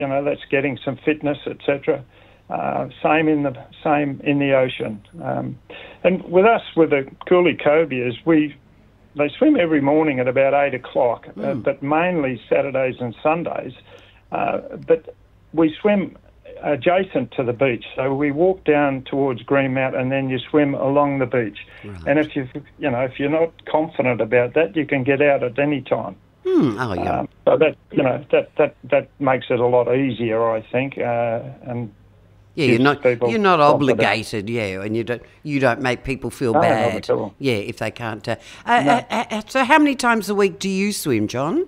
that's getting some fitness, etc. Same in the ocean. And with us, with the Cooley cobias, they swim every morning at about 8 o'clock, but mainly Saturdays and Sundays. But we swim adjacent to the beach, so we walk down towards Greenmount and then you swim along the beach. Right. And if you're not confident about that, you can get out at any time. Oh yeah. So that makes it a lot easier, I think. And yeah, you're not obligated, and you don't make people feel bad. If they can't. So how many times a week do you swim, John?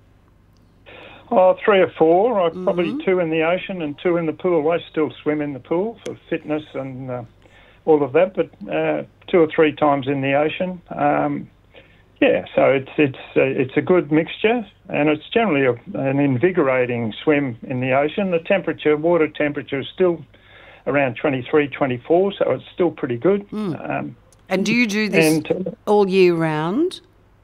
3 or 4. Probably 2 in the ocean and 2 in the pool. I still swim in the pool for fitness and all of that, but 2 or 3 times in the ocean. So it's a good mixture, and it's generally an invigorating swim in the ocean. The water temperature is still around 23, 24, so it's still pretty good. And do you do this all year round?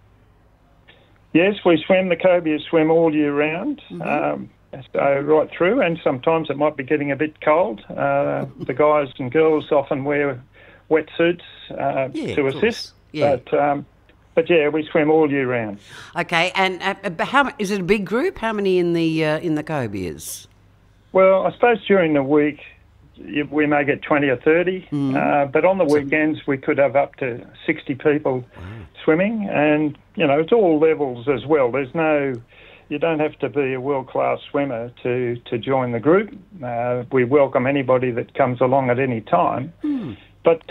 Yes, the cobias swim all year round, so right through, and sometimes it might be getting a bit cold. The guys and girls often wear wetsuits to assist, but we swim all year round. Okay, and is it a big group? How many in the cobias? Well, I suppose during the week we may get 20 or 30, but on the weekends we could have up to 60 people swimming, and it's all levels as well. You don't have to be a world-class swimmer to join the group. We welcome anybody that comes along at any time. But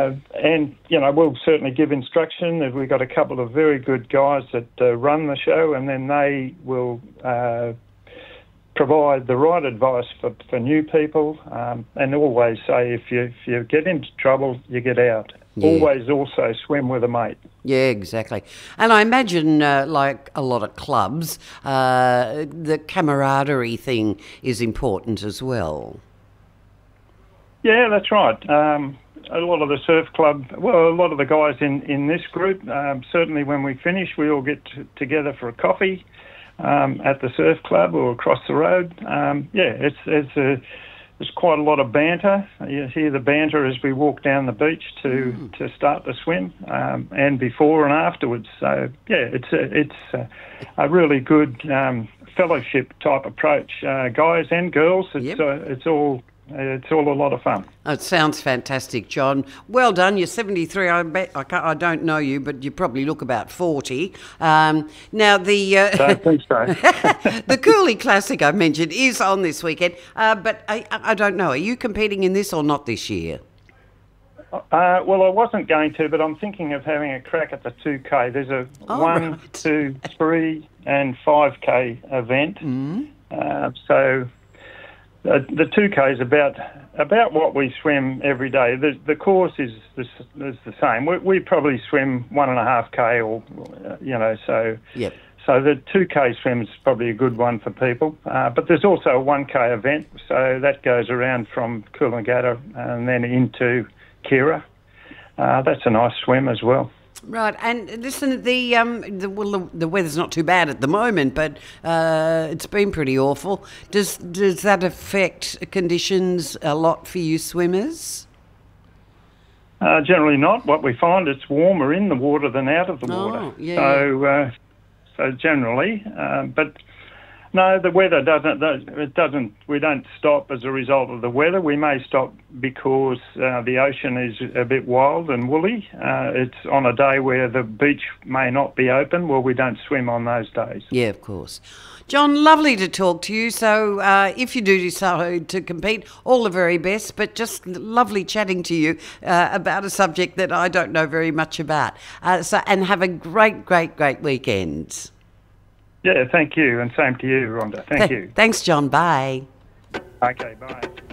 we'll certainly give instruction. We've got a couple of very good guys that run the show, and then they will provide the right advice for new people, and always say if you get into trouble, you get out. Always also swim with a mate. Yeah, exactly. And I imagine, like a lot of clubs, the camaraderie thing is important as well. Yeah, that's right. A lot of the surf club, a lot of the guys in this group, certainly when we finish, we all get together for a coffee at the surf club or across the road. There's quite a lot of banter. You hear the banter as we walk down the beach to start the swim, and before and afterwards. So it's a really good fellowship type approach, guys and girls. It's all a lot of fun. It sounds fantastic, John. Well done. You're 73. I bet I don't know you, but you probably look about 40. Now I think so. The Cooley Classic I mentioned is on this weekend, but I don't know. Are you competing in this or not this year? I wasn't going to, but I'm thinking of having a crack at the 2K. There's a 1, 2, 3, and 5K event. So. The 2K is about what we swim every day. The course is the same. We probably swim 1.5K, or so. Yep. So the 2K swim is probably a good one for people. But there's also a 1K event, so that goes around from Coolangatta and then into Kira. That's a nice swim as well. Right, and listen, the weather's not too bad at the moment, but it's been pretty awful. Does that affect conditions a lot for you swimmers? Generally not. What we find, it's warmer in the water than out of the water. Oh, yeah. So generally, but no, the weather doesn't. We don't stop as a result of the weather. We may stop because the ocean is a bit wild and woolly. It's on a day where the beach may not be open. Well, we don't swim on those days. Yeah, of course. John, lovely to talk to you. So if you do decide to compete, all the very best, but just lovely chatting to you about a subject that I don't know very much about. And have a great, great, great weekend. Yeah, thank you, and same to you, Rhonda. Thank you. Thanks, John. Bye. Okay, bye.